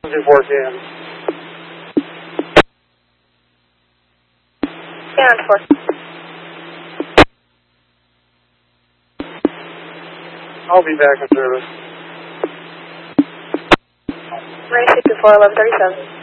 before PM. Stand 4. I'll be back in service. Race 64, 1137.